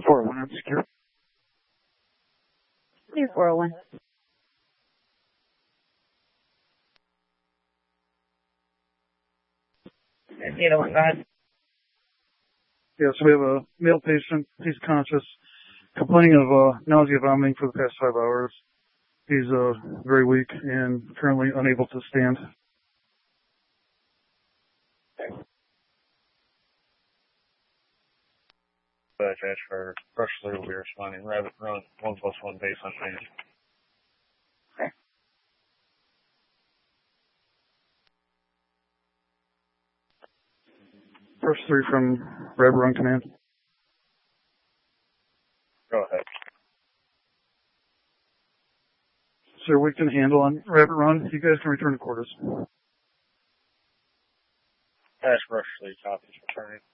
401 on secure. 401. Yeah, so we have a male patient. He's conscious, complaining of nausea, vomiting for the past 5 hours. He's very weak and currently unable to stand. Transfer. Firstly, we'll be responding. Rabbit Run 1+1 base on training. Okay. First 3 from Rabbit Run Command. Go ahead. Sir, we can handle on Rabbit Run. You guys can return to quarters. Ash Rush 3 copies returning.